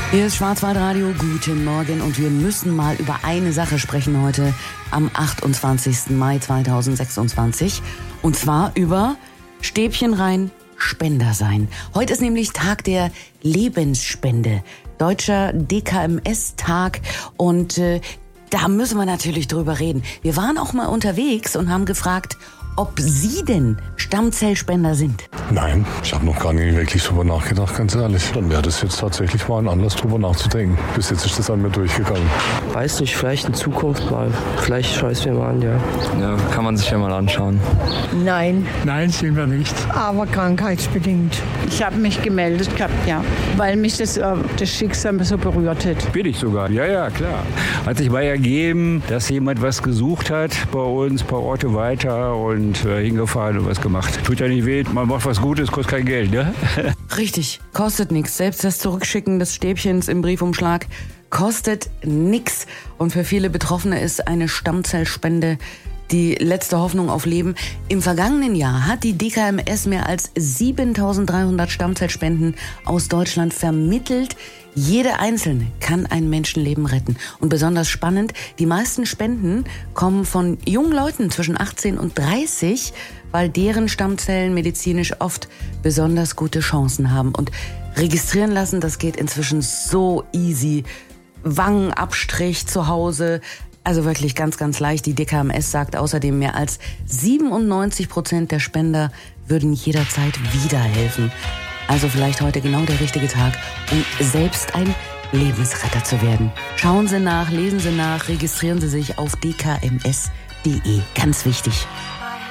Hier ist Schwarzwaldradio, guten Morgen und wir müssen mal über eine Sache sprechen heute am 28. Mai 2026 und zwar über Stäbchen rein, Spender sein. Heute ist nämlich Tag der Lebensspende, deutscher DKMS-Tag und da müssen wir natürlich drüber reden. Wir waren auch mal unterwegs und haben gefragt, ob Sie denn Stammzellspender sind. Nein, ich habe noch gar nicht wirklich drüber nachgedacht, ganz ehrlich. Dann wäre das jetzt tatsächlich mal ein Anlass, drüber nachzudenken. Bis jetzt ist das an mir durchgegangen. Weiß nicht, vielleicht in Zukunft mal. Vielleicht schaue ich es mir mal an, ja. Ja, kann man sich ja mal anschauen. Nein. Nein, sind wir nicht. Aber krankheitsbedingt. Ich habe mich gemeldet gehabt, ja, weil mich das Schicksal so berührt hat. Bin ich sogar, ja, klar. Hat sich mal ergeben, dass jemand was gesucht hat bei uns, ein paar Orte weiter und hingefahren und was gemacht. Tut ja nicht weh, man macht was Gutes, kostet kein Geld, ne? Richtig, kostet nichts. Selbst das Zurückschicken des Stäbchens im Briefumschlag kostet nichts. Und für viele Betroffene ist eine Stammzellspende die letzte Hoffnung auf Leben. Im vergangenen Jahr hat die DKMS mehr als 7.300 Stammzellspenden aus Deutschland vermittelt. Jede einzelne kann ein Menschenleben retten. Und besonders spannend, die meisten Spenden kommen von jungen Leuten zwischen 18 und 30, weil deren Stammzellen medizinisch oft besonders gute Chancen haben. Und registrieren lassen, das geht inzwischen so easy. Wangenabstrich zu Hause. Also wirklich ganz, ganz leicht. Die DKMS sagt außerdem, mehr als 97% der Spender würden jederzeit wieder helfen. Also vielleicht heute genau der richtige Tag, um selbst ein Lebensretter zu werden. Schauen Sie nach, lesen Sie nach, registrieren Sie sich auf dkms.de. Ganz wichtig.